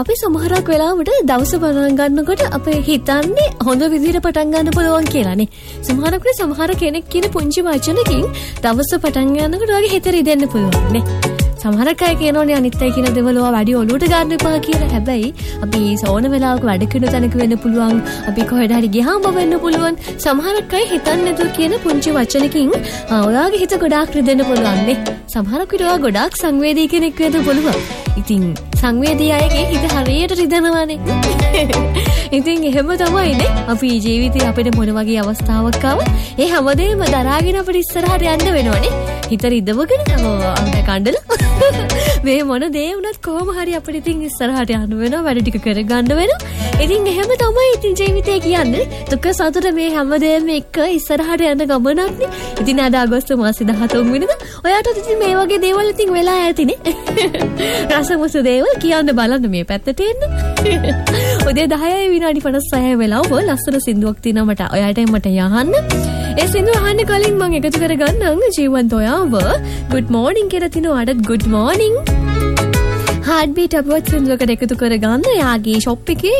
අපි සමහරක් වෙලාවට දවස පටන් ගන්නකොට අපේ හිතන්නේ හොඳ විදිහට පටන් ගන්න පුළුවන් කියලානේ. සමහර කෙනෙක් කියන පුංචි වචනකින් දවස පටන් ගන්නකොට ඔයගේ හිත රිදෙන්න පුළුවන් නේ. සමහර අය කියනෝනේ අනිත් අය කියන දේවල් වැඩි ඔලුවට ගන්න එපා කියලා. හැබැයි අපි සෝන වෙලාවක වැඩ කරන තැනක වෙන්න පුළුවන්. අපි කොහෙද හරි ගියාම වෙන්න පුළුවන්. සමහර අය හිතන්නේ නැතුව කියන පුංචි වචනකින් ඔයාගේ හිත ගොඩාක් රිදෙන්න පුළුවන් නේ. සමහර විට ඔයා ගොඩාක් සංවේදී කෙනෙක් වෙන්න පුළුවන්. ඉතින් සංවේදී අයගේ හිත හරියට රිදෙනවානේ. ඉතින් එහෙම තමයිනේ අපි ජීවිතේ අපිට මොන වගේ අවස්ථාවක් ආවත් ඒ හැමදේම දරාගෙන අපිට ඉස්සරහට යන්න වෙනවනේ. හිත රිදවගෙන අපිට කණ්ඩලා මේ මොන දේ වුණත් කොහොම හරි අපිට ඉතින් ඉස්සරහට යන්න වෙනවා, වැඩ ටික කරගන්න වෙනවා. ඉතින් එහෙම තමයි ඉතින් ජීවිතේ කියන්නේ. දුක සතුට මේ හැමදේම එක්ක ඉස්සරහට යන ගමනක්නේ. ඉතින් අද අගෝස්තු මාසේ 13 වෙනිදා ඔයාටත් ඉතින් මේ වගේ දේවල් ඉතින් වෙලා ඇතිනේ. රසමුසු දේවල් කියන්න බලන්න මේ පැත්තට එන්න. උදේ 10යි විනාඩි 56 වෙලාව ලස්සන සින්දුවක් තියෙනවා මට ඔයාට මට යහන්න. ඒ සින්දුව අහන්න කලින් මම එකතු කරගන්නම් ජීවන්ත ඔයාව good morning කියලා තිනවා. අදත් good morning. heartbeat අපවත් සින්දුවකට එකතු කරගන්න. යාගේ shop එකේ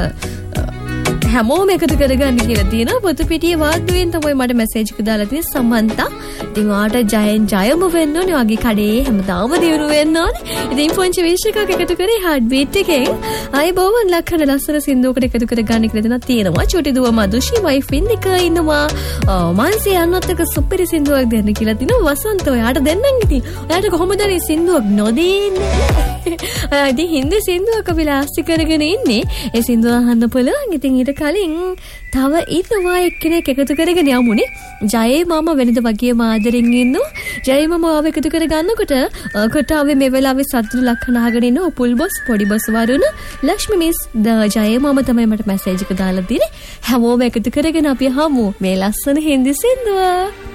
හැමෝම එකතු කරගන්න කියලා තියෙනවා. පොතුපිටියේ වාද්දුවෙන් තමයි මට මැසේජ් එක දාලා තියෙන්නේ සමන්තා. ඉතින් ඔයාට ජයම වෙන්න ඕනේ. ඔයාගේ කඩේ හැමදාම දියුණු වෙන්න ඕනේ. ඉතින් පොන්චි විශ් එකක් එකතු කරේ heartbeat එකෙන්. ආයි බොවන් ලක්ෂණ ලස්සන සින්දුවකට එකතු කරගන්න කියලා තියෙනවා. චුටි දුව මදුෂි වයිෆ් ඉන්දික ඉන්නවා. මාන්සි යන්නත් එක සුපිරි සින්දුවක් දෙන්න කියලා තියෙනවා. වසන්ත ඔයාට දෙන්නම් ඉතින්. ඔයාට කොහොමද මේ සින්දුවක් නොදෙන්නේ? ඉතින් හින්දි සින්දුවක විලාසි කරගෙන ඉන්නේ. ඒ සින්දුව අහන්න පුළුවන්. ඉතින් ඊට කලින් තව ඉන්නවා එක්කෙනෙක් එකතු කරගෙන යමුනේ. ජයේ මාමා වෙනද වගේම ආදරෙන් ඉන්නවා. ජයේ මාමා ආව එකතු කර ගන්නකොට කොටාවේ මේ වෙලාවේ සතුටු ලක්ෂණ අහගෙන ඉන්න උපුල් බොස් පොඩි බොස් වරුණ ලක්ෂ්මී මිස් ජයේ මාමා තමයි මට මැසේජ් එක දාලා දෙන්නේ. හැමෝම එකතු කරගෙන අපි හමු මේ ලස්සන හින්දි සින්දුව.